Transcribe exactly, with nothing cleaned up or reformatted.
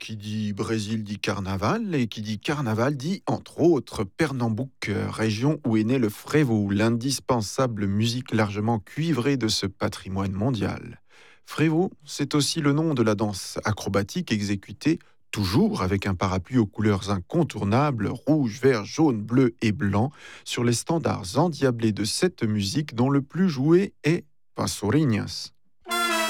Qui dit Brésil dit carnaval, et qui dit carnaval dit, entre autres, Pernambouc, euh, région où est né le Frevo, l'indispensable musique largement cuivrée de ce patrimoine mondial. Frevo, c'est aussi le nom de la danse acrobatique exécutée, toujours avec un parapluie aux couleurs incontournables, rouge, vert, jaune, bleu et blanc, sur les standards endiablés de cette musique dont le plus joué est Pastorinhas.